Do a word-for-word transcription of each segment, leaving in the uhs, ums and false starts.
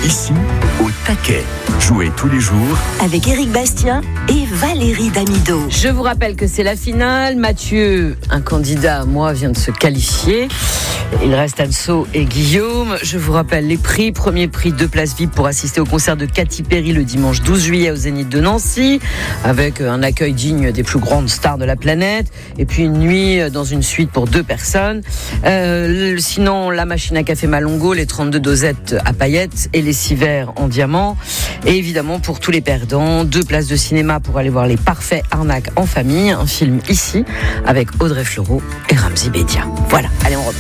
Ici, au taquet. Jouez tous les jours avec Éric Bastien et Valérie Damido. Je vous rappelle que c'est la finale. Mathieu, un candidat à moi, vient de se qualifier. Il reste Anso et Guillaume. Je vous rappelle les prix. Premier prix, deux places V I P pour assister au concert de Katy Perry le dimanche douze juillet au Zénith de Nancy, avec un accueil digne des plus grandes stars de la planète. Et puis une nuit dans une suite pour deux personnes. Euh, sinon, la machine à café Malongo, les trente-deux dosettes à paillettes et les six verres en diamant. Et évidemment, pour tous les perdants, deux places de cinéma pour aller voir Les Parfaits Arnaques en famille, un film ici, avec Audrey Fleurot et Ramzy Bedia. Voilà, allez, on reprend.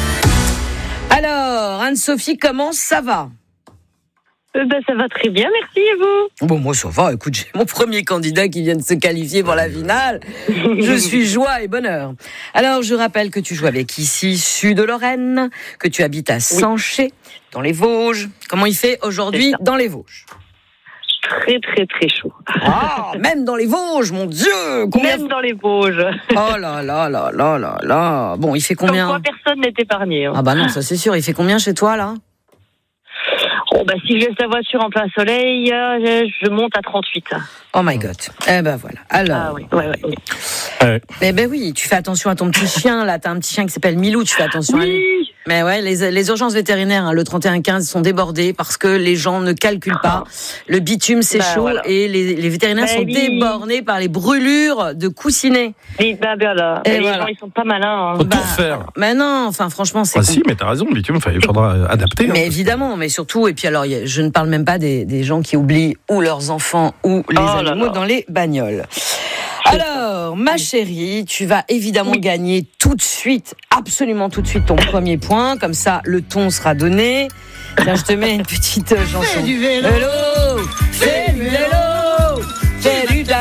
Alors, Anne-Sophie, comment ça va ? Euh, ben, ça va très bien, merci, et vous ? Bon, moi, ça va. Écoute, j'ai mon premier candidat qui vient de se qualifier pour la finale. Je suis joie et bonheur. Alors, je rappelle que tu joues avec ici, Sud-Lorraine, que tu habites à Sanché, oui. dans les Vosges. Comment il fait aujourd'hui dans les Vosges ? Très, très, très chaud. Ah, même dans les Vosges, mon Dieu! Combien... Même dans les Vosges. Oh là là là là là là. Bon, il fait combien? Comme quoi, personne n'est épargné. Hein. Ah bah non, ça c'est sûr. Il fait combien chez toi, là? Oh bah si je laisse la voiture en plein soleil, je monte à trente-huit. Oh my God. Eh ben voilà. Alors. Ah oui, ouais, ouais. ouais. Eh ben oui, tu fais attention à ton petit chien, là. T'as un petit chien qui s'appelle Milou, tu fais attention oui. à lui. Mais ouais, les, les urgences vétérinaires, hein, le trente et un quinze sont débordées parce que les gens ne calculent pas. Le bitume, c'est bah, chaud voilà. et les, les vétérinaires bah, sont oui. débornés par les brûlures de coussinets. Oui, bah, ben là. Et les voilà. gens, ils sont pas malins. Hein. Faut bah, tout refaire. Mais non, enfin, franchement, c'est. Ah si, mais t'as raison, le bitume, il faudra adapter. Mais hein, évidemment, mais surtout, et puis alors, je ne parle même pas des, des gens qui oublient ou leurs enfants ou les oh animaux là là. dans les bagnoles. Alors, ma chérie, tu vas évidemment oui. gagner tout de suite, absolument tout de suite, ton premier point. Comme ça, le ton sera donné. Tiens, je te mets une petite chanson. Fais du vélo, vélo fais du vélo, fais du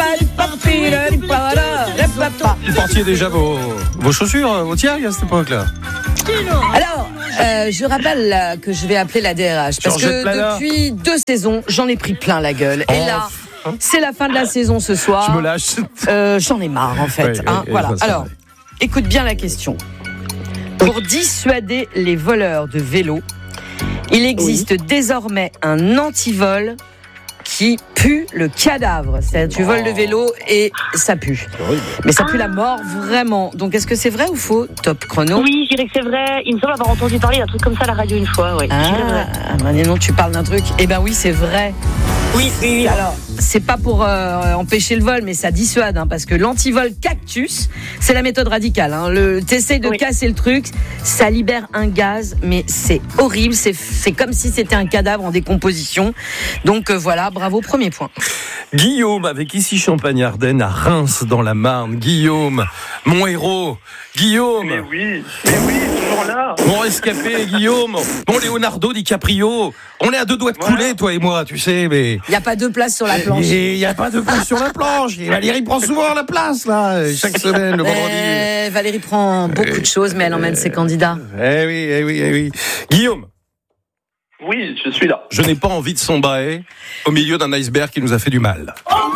Vous portiez déjà vos, vos chaussures, vos tiares à cette époque-là. Alors, euh, je rappelle là, que je vais appeler la D R H parce que depuis deux saisons, j'en ai pris plein la gueule. Et là... c'est la fin de la saison ce soir. Je me lâche. Euh, j'en ai marre en fait. Oui, hein, oui, voilà. Ça, Alors, va. écoute bien la question. Pour dissuader les voleurs de vélos, il existe oui. désormais un antivol qui pue le cadavre. C'est-à-dire, tu oh. voles le vélo et ça pue. Mais ça pue ah. la mort, vraiment. Donc, est-ce que c'est vrai ou faux, Top Chrono ? Oui, je dirais que c'est vrai. Il me semble avoir entendu parler d'un truc comme ça à la radio une fois. Oui. Ah, bah, non, tu parles d'un truc. Eh ben oui, c'est vrai. Oui, oui, oui. Alors, c'est pas pour euh, empêcher le vol, mais ça dissuade, hein, parce que l'antivol cactus, c'est la méthode radicale. Hein. Le, t'essayes de oui. casser le truc, ça libère un gaz, mais c'est horrible. C'est, c'est comme si c'était un cadavre en décomposition. Donc euh, voilà, bravo, premier point. Guillaume, avec ici Champagne-Ardenne, à Reims, dans la Marne. Guillaume, mon héros. Guillaume. Mais oui, mais oui, toujours là. Mon rescapé, Guillaume. Mon Leonardo DiCaprio. On est à deux doigts de couler, voilà. toi et moi, tu sais, mais... Il n'y a pas de place sur la planche. Il n'y a pas de place sur la planche. Et Valérie prend souvent la place, là, chaque semaine, le vendredi. Euh, Valérie prend beaucoup euh, de choses, mais elle emmène euh, ses candidats. Eh oui, eh oui, eh oui. Guillaume. Oui, je suis là. Je n'ai pas envie de sombrer au milieu d'un iceberg qui nous a fait du mal.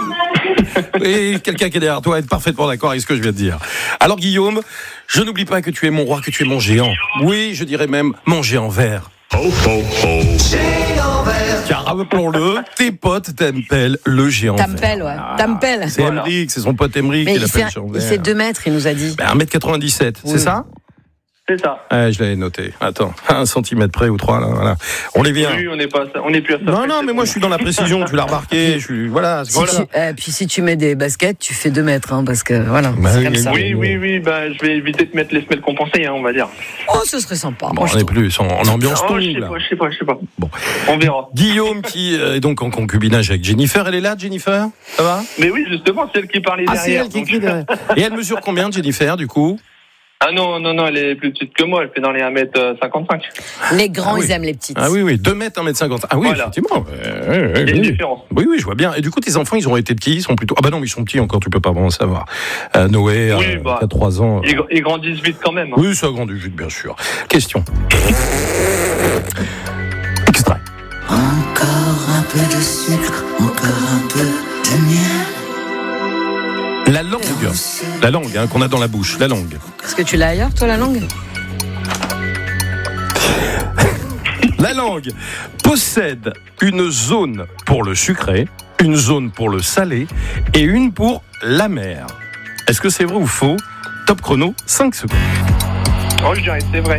Et quelqu'un qui est derrière toi est parfaitement d'accord avec ce que je viens de dire. Alors Guillaume, je n'oublie pas que tu es mon roi, que tu es mon géant. Oui, je dirais même mon géant vert. Oh, oh, oh. Géant vert. Car rappelons-le, tes potes t'appellent le géant vert. T'appelles, ouais. Ah, T'appelles. C'est voilà. Emmerich, c'est son pote Emmerich qui l'appelle géant vert. Il fait deux mètres, il nous a dit. Ben, un mètre quatre-vingt-dix-sept, oui. C'est ça ? C'est ça. Ouais, je l'avais noté. Attends, un centimètre près ou trois, là, voilà. On les vient. Oui, on n'est pas, on n'est plus à ça. Non, non, mais moi, je suis dans la précision, tu l'as remarqué, je suis, voilà. Si voilà. Tu, euh, puis si tu mets des baskets, tu fais deux mètres, hein, parce que, voilà, bah, c'est oui, comme ça. Oui, oui, oui, bah, je vais éviter de mettre les semelles compensées, hein, on va dire. Oh, ce serait sympa. Bon, on est plus en, en ambiance oh, tout, je sais là. pas, je sais pas, je sais pas. Bon. On verra. Guillaume, qui est donc en concubinage avec Jennifer, elle est là, Jennifer? Ça va? Mais oui, justement, c'est elle qui parlait ah, derrière. Ah, c'est elle qui écrit derrière. Et elle mesure combien, Jennifer, du coup? Ah non, non, non, elle est plus petite que moi, elle fait dans les un mètre cinquante-cinq. Les grands, ah oui. ils aiment les petites. Ah oui, oui, deux mètres, un mètre cinquante. Ah oui, voilà. Effectivement. Euh, Il y a une oui. différence. Oui, oui, je vois bien. Et du coup, tes enfants, ils ont été petits, ils sont plutôt... Ah bah non, mais ils sont petits encore, tu peux pas vraiment savoir. Euh, Noé, oui, euh, bah, qui a trois ans. Ils, ils grandissent vite quand même. Hein. Oui, ça grandit vite, bien sûr. Question. Extrait. Encore un peu de sucre, encore un peu de miel. La langue, la langue hein, qu'on a dans la bouche, la langue. Est-ce que tu l'as ailleurs, toi, la langue? La langue possède une zone pour le sucré, une zone pour le salé et une pour l'amer. Est-ce que c'est vrai ou faux? Top chrono, cinq secondes. Oh, je dirais que c'est vrai.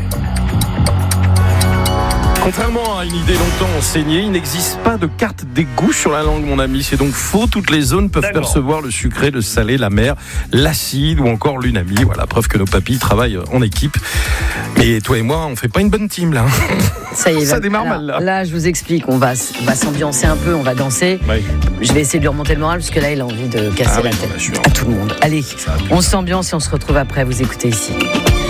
Contrairement à une idée longtemps enseignée, il n'existe pas de carte des goûts sur la langue, mon ami. C'est donc faux. Toutes les zones peuvent D'accord. percevoir le sucré, le salé, l'amer, l'acide ou encore l'unami. Voilà, preuve que nos papilles travaillent en équipe. Mais toi et moi, on fait pas une bonne team, là. Ça y est, Ça va- démarre alors, mal, là. Là, je vous explique, on va, s- on va s'ambiancer un peu, on va danser. Ouais. Je vais essayer de lui remonter le moral parce que là, il a envie de casser Ah la oui, tête bien sûr. à tout le monde. Allez, Ça a pu. on s'ambiance et on se retrouve après. Vous écoutez ici.